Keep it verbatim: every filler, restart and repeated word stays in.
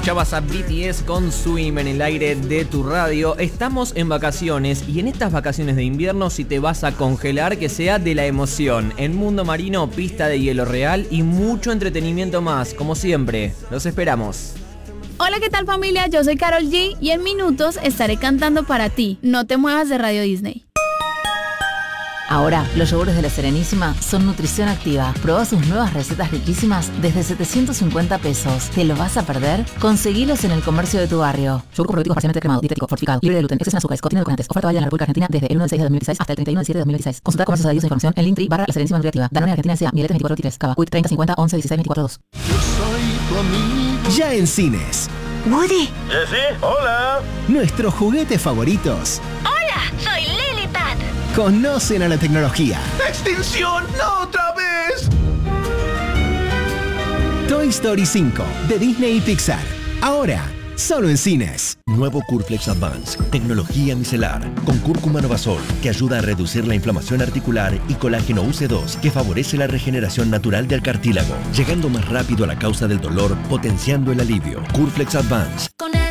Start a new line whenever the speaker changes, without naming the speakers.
Escuchabas a B T S con Swim en el aire de tu radio. Estamos en vacaciones y en estas vacaciones de invierno, si te vas a congelar, que sea de la emoción. En Mundo Marino, pista de hielo real y mucho entretenimiento más. Como siempre, los esperamos.
Hola, ¿qué tal, familia? Yo soy Karol G y en minutos estaré cantando para ti. No te muevas de Radio Disney.
Ahora, los yogures de La Serenísima son nutrición activa. Probá sus nuevas recetas riquísimas desde setecientos cincuenta pesos. ¿Te lo vas a perder? Conseguilos en el comercio de tu barrio. Yogur probiótico parcialmente cremado, dietético, fortificado, libre de gluten, exceso en azúcares, contiene edulcorantes. Oferta válida en la República Argentina desde el uno del seis de dos mil dieciséis hasta el treinta y uno del siete de dos mil dieciséis. Consulta comercios adheridos e información en Linktree barra La Serenísima Nutriactiva. Danone Argentina S A, Mieletes veinticuatro veintitrés, Cava, Quick treinta cincuenta once dieciséis veinticuatro dos.
Yo soy tu amigo.
Ya en cines.
Woody.
Jessy, hola.
Nuestros juguetes favoritos.
Hola, soy Lilipad.
Conocen a la tecnología.
¡Extinción! ¡No otra vez!
Toy Story cinco de Disney y Pixar. Ahora, solo en cines.
Nuevo Curflex Advance, tecnología micelar, con cúrcuma Novasol, que ayuda a reducir la inflamación articular, y colágeno U C dos, que favorece la regeneración natural del cartílago, llegando más rápido a la causa del dolor, potenciando el alivio. Curflex Advance.
Con